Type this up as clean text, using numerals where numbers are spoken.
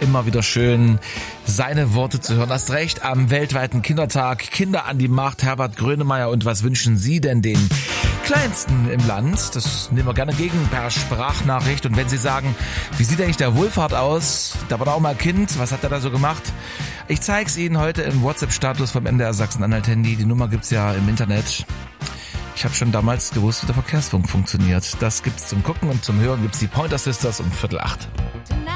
immer wieder schön, seine Worte zu hören. Hast recht, am weltweiten Kindertag, Kinder an die Macht, Herbert Grönemeyer. Und was wünschen Sie denn den Kleinsten im Land? Das nehmen wir gerne entgegen per Sprachnachricht. Und wenn Sie sagen, wie sieht eigentlich der Wohlfahrt aus? Da war da auch mal Kind, was hat er da so gemacht? Ich zeige es Ihnen heute im WhatsApp-Status vom MDR Sachsen-Anhalt-Handy. Die Nummer gibt's ja im Internet. Ich habe schon damals gewusst, wie der Verkehrsfunk funktioniert. Das gibt's zum Gucken und zum Hören gibt's die Pointer Sisters um 7:45.